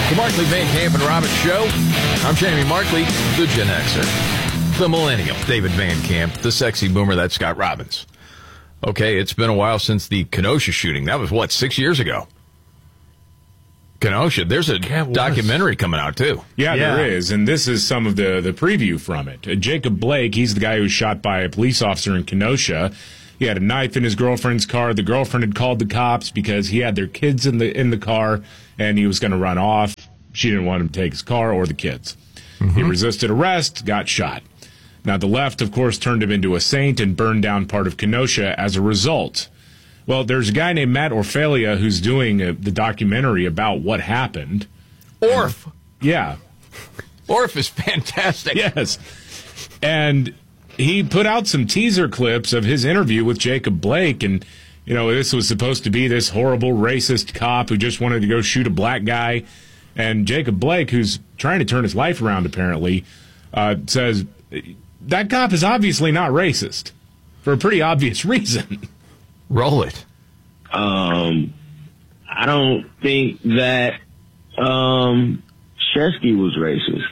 The Markley, Van Camp, and Robbins Show. I'm Jamie Markley, the Gen Xer. The Millennial, David Van Camp. The Sexy Boomer, that's Scott Robbins. Okay, it's been a while since the Kenosha shooting. That was, 6 years ago? Kenosha. There's a documentary coming out, too. Yeah, there is, and this is some of the preview from it. Jacob Blake, he's the guy who was shot by a police officer in Kenosha. He had a knife in his girlfriend's car. The girlfriend had called the cops because he had their kids in the car, and he was going to run off. She didn't want him to take his car or the kids. He resisted arrest, got shot. Now, the left, of course, turned him into a saint and burned down part of Kenosha as a result. Well, there's a guy named Matt Orfalea who's doing the documentary about what happened. Orf. Yeah. Orf is fantastic. Yes. And he put out some teaser clips of his interview with Jacob Blake, and, this was supposed to be this horrible racist cop who just wanted to go shoot a black guy. And Jacob Blake, who's trying to turn his life around, apparently, says that cop is obviously not racist for a pretty obvious reason. Roll it. I don't think that Shesky was racist.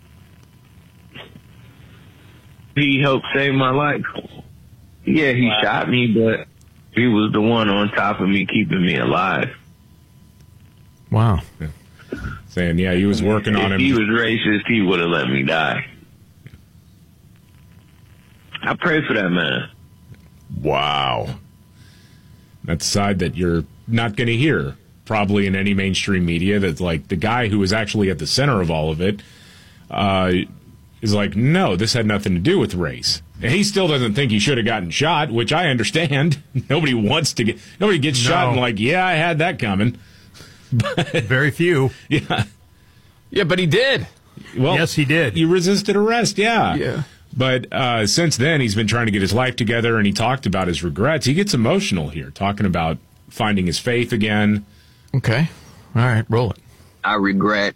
He helped save my life. Yeah, he shot me, but he was the one on top of me, keeping me alive. Wow. Yeah. Saying, he was working on him. If he was racist, he would have let me die. I pray for that man. Wow. That's a side that you're not going to hear probably in any mainstream media. That's like the guy who was actually at the center of all of it is like, no, this had nothing to do with race. And he still doesn't think he should have gotten shot, which I understand. Nobody gets shot and like, I had that coming. But, very few. Yeah. Yeah, but he did. Well, yes, he did. He resisted arrest, Yeah. But since then, he's been trying to get his life together, and he talked about his regrets. He gets emotional here, talking about finding his faith again. Okay. All right, roll it. I regret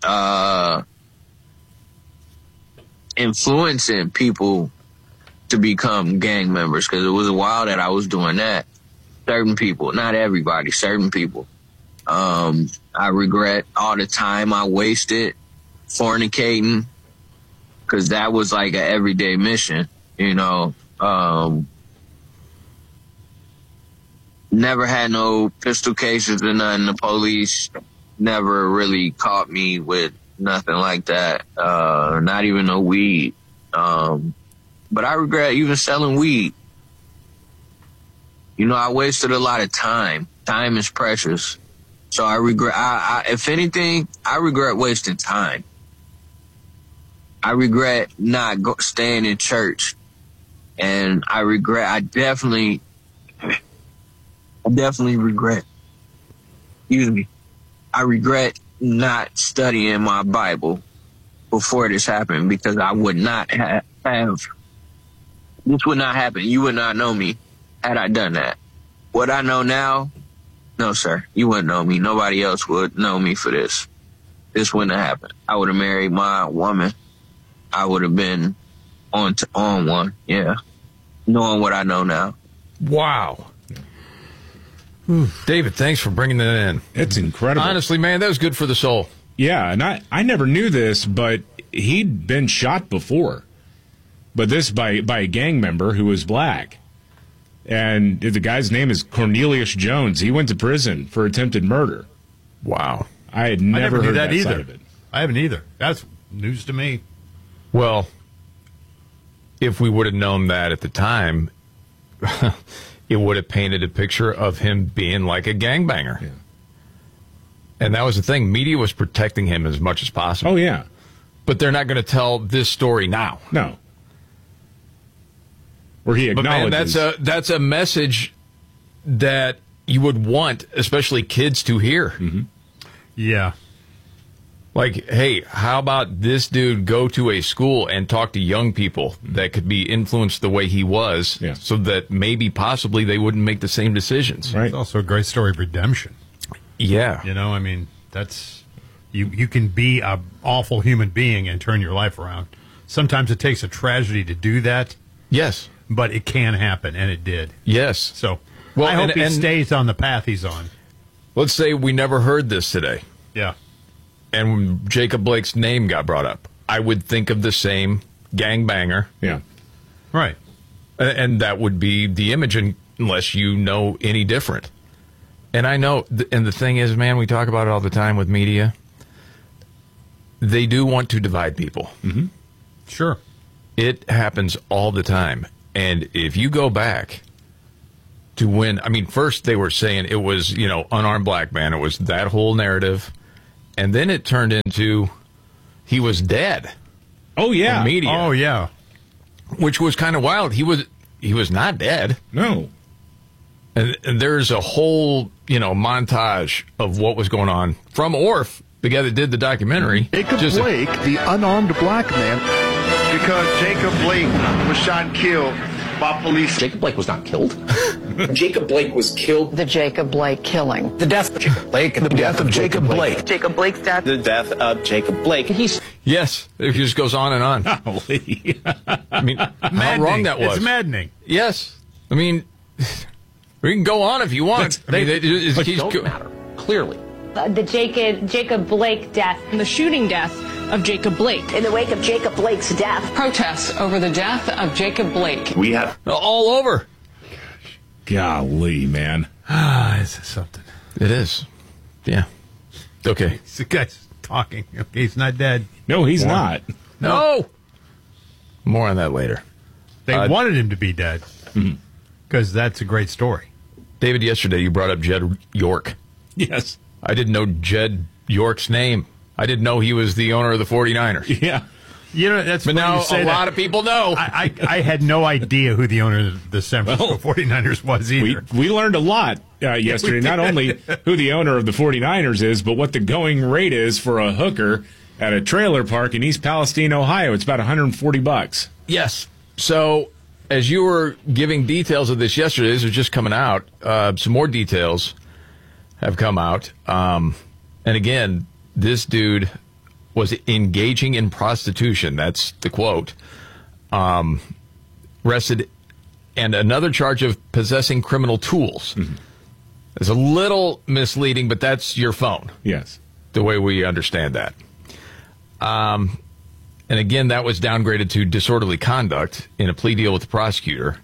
influencing people to become gang members, because it was a while that I was doing that. Certain people, not everybody, certain people. I regret all the time I wasted fornicating, because that was like an everyday mission, Never had no pistol cases or nothing. The police never really caught me with nothing like that. Not even no weed. But I regret even selling weed. I wasted a lot of time. Time is precious. So I regret, if anything, I regret wasting time. I regret not staying in church. And I definitely regret, I regret not studying my Bible before this happened, because I would not have, this would not happen. You would not know me had I done that. What I know now, no, sir, you wouldn't know me. Nobody else would know me for this. This wouldn't have happened. I would have married my woman. I would have been on one, knowing what I know now. Wow. David, thanks for bringing that in. It's incredible. Honestly, man, that was good for the soul. Yeah, and I never knew this, but he'd been shot before. But this by a gang member who was black. And the guy's name is Cornelius Jones. He went to prison for attempted murder. Wow. I had never heard that either. side of it. I haven't either. That's news to me. Well, if we would have known that at the time, it would have painted a picture of him being like a gangbanger. Yeah. And that was the thing. Media was protecting him as much as possible. Oh, yeah. But they're not going to tell this story now. No. Where he acknowledges. But man, that's a message that you would want, especially kids, to hear. Mm-hmm. Yeah. Like, hey, how about this dude go to a school and talk to young people that could be influenced the way he was, so that maybe possibly they wouldn't make the same decisions. Right. It's also a great story of redemption. Yeah. That's you can be an awful human being and turn your life around. Sometimes it takes a tragedy to do that. Yes. But it can happen, and it did. Yes. So I hope he stays on the path he's on. Let's say we never heard this today. Yeah. and when Jacob Blake's name got brought up, I would think of the same gangbanger. Yeah. Right. And that would be the image unless you know any different. And I know, and the thing is, man, we talk about it all the time with media. They do want to divide people. Mm-hmm. Sure. It happens all the time. And if you go back to when, I mean, first they were saying it was, unarmed black man. It was that whole narrative. And then it turned into he was dead. Oh, yeah. In media. Oh, yeah. Which was kind of wild. He was not dead. No. And there's a whole, montage of what was going on from Orf, the guy that did the documentary. Jacob Blake, the unarmed black man. Because Jacob Blake was shot and killed by police. Jacob Blake was not killed. Jacob Blake was killed. The Jacob Blake killing. The death of Jacob Blake. The death of Jacob Blake. Jacob Blake's death. The death of Jacob Blake. Yes, it just goes on and on. Golly. I mean, how wrong that was. It's maddening. Yes. I mean, we can go on if you want. Don't matter, clearly. The Jacob Blake death and the shooting death of Jacob Blake. In the wake of Jacob Blake's death. Protests over the death of Jacob Blake. We have all over. Golly, man. This is something. It is. Yeah. Okay. The guy's talking. Okay, he's not dead. No, he's not. No. More on that later. They wanted him to be dead because that's a great story. David, yesterday you brought up Jed York. Yes. I didn't know Jed York's name. I didn't know he was the owner of the 49ers. Yeah. That's but now a lot of people know. I had no idea who the owner of the San Francisco 49ers was either. We learned a lot yesterday. Not only who the owner of the 49ers is, but what the going rate is for a hooker at a trailer park in East Palestine, Ohio. It's about $140. Yes. So as you were giving details of this yesterday, this was just coming out. Some more details have come out. And again, this dude was engaging in prostitution. That's the quote. Arrested, and another charge of possessing criminal tools. Mm-hmm. It's a little misleading, but that's your phone. Yes. The way we understand that. And again, that was downgraded to disorderly conduct in a plea deal with the prosecutor.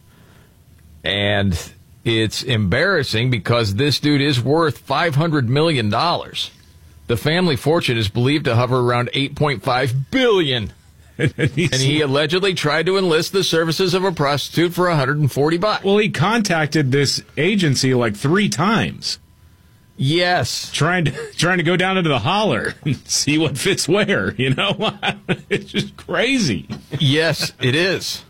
And it's embarrassing because this dude is worth $500 million. The family fortune is believed to hover around $8.5 billion. And he allegedly tried to enlist the services of a prostitute for $140. Well, he contacted this agency like 3 times. Yes. Trying to go down into the holler and see what fits where, It's just crazy. Yes, it is.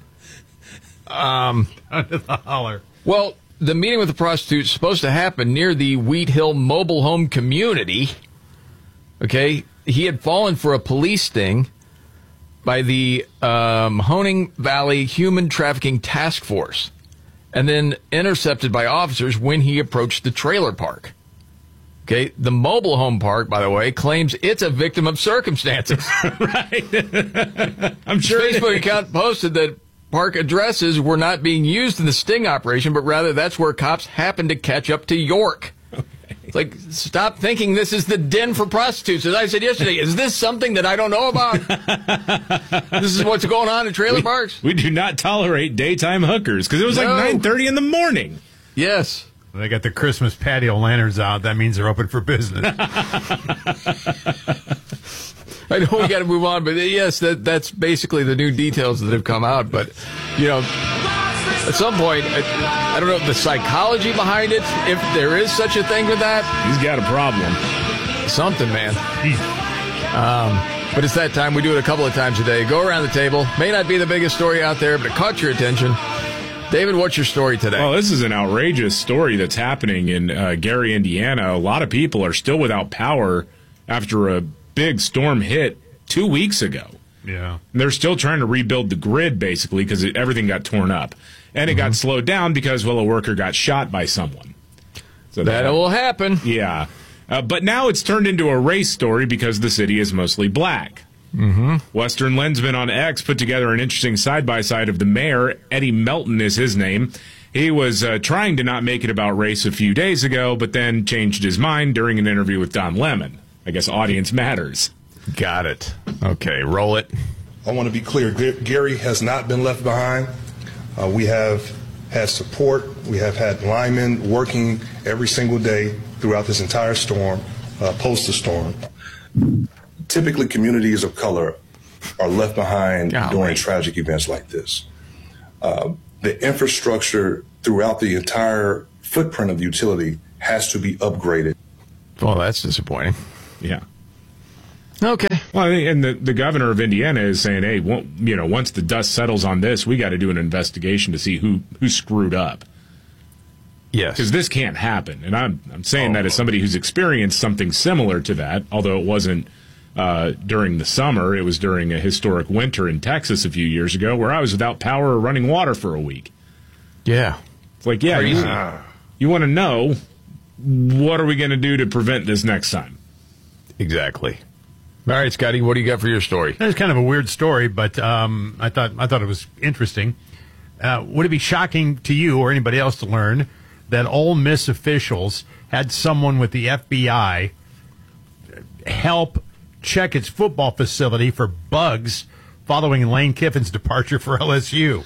Under the holler. Well, the meeting with the prostitute is supposed to happen near the Wheat Hill mobile home community. Okay, he had fallen for a police sting by the Honing Valley Human Trafficking Task Force and then intercepted by officers when he approached the trailer park. Okay, the mobile home park, by the way, claims it's a victim of circumstances. Right. I'm sure. His Facebook account posted that park addresses were not being used in the sting operation, but rather that's where cops happened to catch up to York. It's like, stop thinking this is the den for prostitutes. As I said yesterday, is this something that I don't know about? This is what's going on in trailer parks? We do not tolerate daytime hookers, because it was like 9:30 in the morning. Yes. They got the Christmas patio lanterns out. That means they're open for business. I know we got to move on, but yes, that's basically the new details that have come out. But, at some point, I don't know the psychology behind it, if there is such a thing with that. He's got a problem. Something, man. But it's that time. We do it a couple of times a day. Go around the table. May not be the biggest story out there, but it caught your attention. David, what's your story today? Well, this is an outrageous story that's happening in Gary, Indiana. A lot of people are still without power after a big storm hit 2 weeks ago. Yeah. And they're still trying to rebuild the grid, basically, because everything got torn up. And it got slowed down because, a worker got shot by someone. So that will happen. Yeah. But now it's turned into a race story because the city is mostly black. Mm-hmm. Western Lensman on X put together an interesting side-by-side of the mayor. Eddie Melton is his name. He was trying to not make it about race a few days ago, but then changed his mind during an interview with Don Lemon. I guess audience matters. Got it. Okay, roll it. I want to be clear. Gary has not been left behind. We have had support. We have had linemen working every single day throughout this entire storm, post the storm. Typically, communities of color are left behind during tragic events like this. The infrastructure throughout the entire footprint of the utility has to be upgraded. Well, that's disappointing. Yeah. Okay. Well, and the governor of Indiana is saying, hey, once the dust settles on this, we got to do an investigation to see who screwed up. Yes. Because this can't happen. And I'm saying that as somebody who's experienced something similar to that, although it wasn't during the summer. It was during a historic winter in Texas a few years ago where I was without power or running water for a week. Yeah. It's like, yeah, you want to know, what are we going to do to prevent this next time? Exactly. All right, Scotty, what do you got for your story? It's kind of a weird story, but I thought it was interesting. Would it be shocking to you or anybody else to learn that Ole Miss officials had someone with the FBI help check its football facility for bugs following Lane Kiffin's departure for LSU?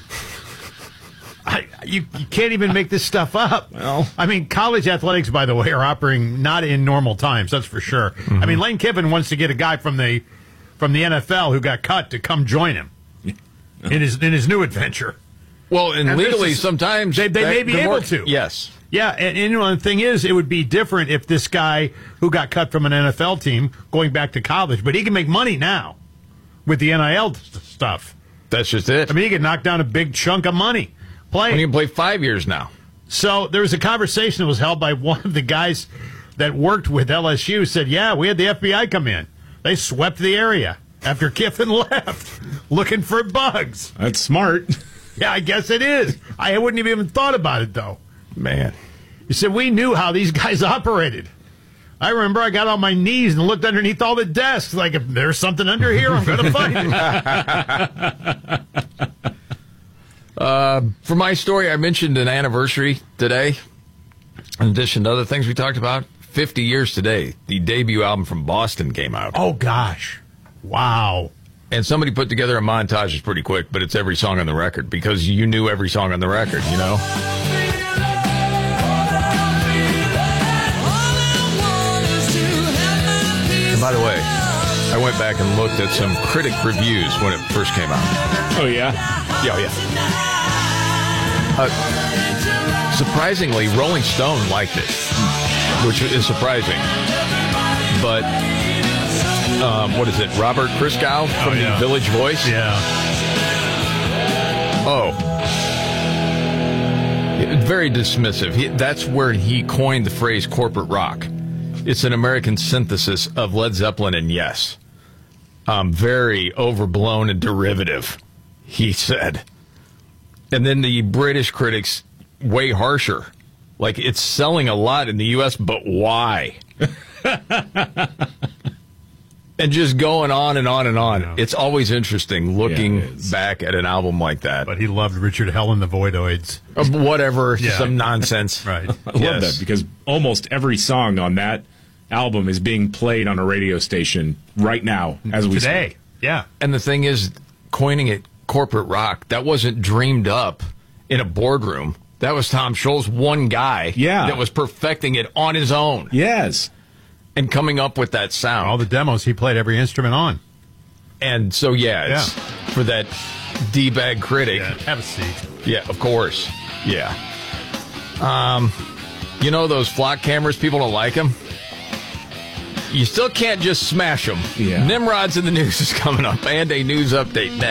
You can't even make this stuff up. Well, I mean, college athletics, by the way, are operating not in normal times. That's for sure. Mm-hmm. I mean, Lane Kiffin wants to get a guy from the NFL who got cut to come join him in his new adventure. Well, and legally, sometimes they may be able to. Yes. Yeah, and you know, the thing is, it would be different if this guy who got cut from an NFL team going back to college, but he can make money now with the NIL stuff. That's just it. I mean, he can knock down a big chunk of money playing. When you can play 5 years now. So there was a conversation that was held by one of the guys that worked with LSU, said, yeah, we had the FBI come in. They swept the area after Kiffin left looking for bugs. That's smart. Yeah, I guess it is. I wouldn't have even thought about it, though. Man. He said, we knew how these guys operated. I remember I got on my knees and looked underneath all the desks. Like, if there's something under here, I'm going to find it. For my story, I mentioned an anniversary today. In addition to other things we talked about, 50 years today, the debut album from Boston came out. Oh, gosh. Wow. And somebody put together a montage. It's pretty quick, but it's every song on the record because you knew every song on the record, you know? And by the way, I went back and looked at some critic reviews when it first came out. Oh, yeah? Yeah, surprisingly, Rolling Stone liked it, which is surprising. But, what is it, Robert Christgau from the Village Voice? Yeah. Oh. Very dismissive. That's where he coined the phrase corporate rock. It's an American synthesis of Led Zeppelin and Yes. Very overblown and derivative, he said. And then the British critics, way harsher. Like, it's selling a lot in the U.S., but why? And just going on and on and on. Yeah. It's always interesting looking back at an album like that. But he loved Richard Hell and the Voidoids. Whatever, some nonsense. Right. I love that because almost every song on that album is being played on a radio station right now as we speak. Yeah. And the thing is, coining it corporate rock, that wasn't dreamed up in a boardroom. That was Tom Scholz, one guy that was perfecting it on his own. Yes. And coming up with that sound. All the demos, he played every instrument on. And so, it's for that D-bag critic. Yeah, have a seat. Yeah, of course. Yeah. You know those flock cameras, people don't like them? You still can't just smash them. Yeah. Nimrod's in the News is coming up, and a news update next.